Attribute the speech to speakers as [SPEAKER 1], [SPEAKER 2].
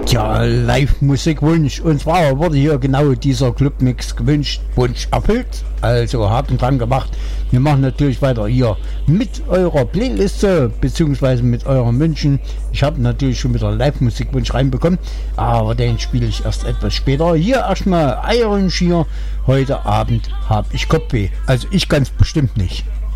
[SPEAKER 1] Tja, Live-Musikwunsch. Und zwar wurde hier genau dieser Clubmix gewünscht. Wunsch erfüllt. Also Haken dran gemacht. Wir machen natürlich weiter hier mit eurer Playliste beziehungsweise mit euren Wünschen. Ich habe natürlich schon wieder Live-Musikwunsch reinbekommen, aber den spiele ich erst etwas später. Hier erstmal Iron Shear. Heute Abend habe ich Kopfweh. Also ich ganz bestimmt nicht.